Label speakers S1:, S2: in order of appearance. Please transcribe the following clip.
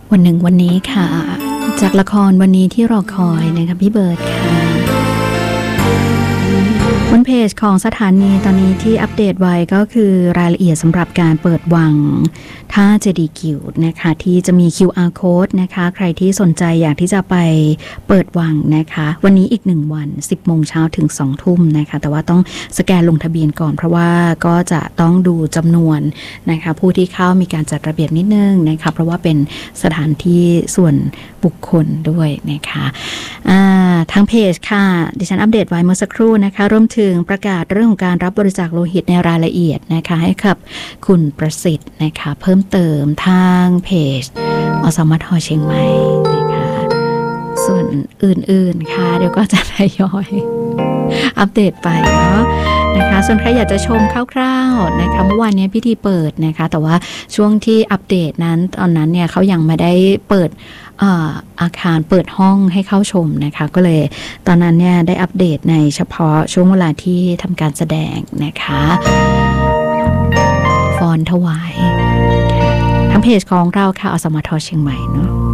S1: วันหนึ่งวันนี้ค่ะจากละครวันนี้ที่รอคอยนะคะพี่เบิร์ดค่ะบนเพจของสถานีตอนนี้ที่อัปเดตไว้ก็คือรายละเอียดสำหรับการเปิดวังท่าเจดีย์กิวนะคะที่จะมี QR code นะคะใครที่สนใจอยากที่จะไปเปิดวังนะคะวันนี้อีก1วัน 10 โมงเช้าถึง 2 ทุ่มนะคะแต่ว่าต้องสแกนลงทะเบียนก่อนเพราะว่าก็จะต้องดูจำนวนนะคะผู้ที่เข้ามีการจัดระเบียบนิดนึงนะคะเพราะว่าเป็นสถานที่ส่วนบุคคลด้วยนะคะทางเพจค่ะดิฉันอัปเดตไว้เมื่อสักครู่นะคะรวมถึงประกาศเรื่องของการรับบริจาคโลหิตในรายละเอียดนะคะให้กับคุณประสิทธิ์นะคะเพิ่มเติมทางเพจอสมทเชียงใหม่นะคะส่วนอื่นๆค่ะเดี๋ยวก็จะทยอยอัปเดตไปเนาะนะคะส่วนใครอยากจะชมคร่าวๆนะคะเมื่อวานนี้พิธีเปิดนะคะแต่ว่าช่วงที่อัปเดตนั้นตอนนั้นเนี่ยเขายังไม่ได้เปิดอาคารเปิดห้องให้เข้าชมนะคะก็เลยตอนนั้นเนี่ยได้อัปเดตในเฉพาะช่วงเวลาที่ทำการแสดงนะคะฟ้อนถวายทางเพจของเราค่ะอสมทเชียงใหม่เนาะ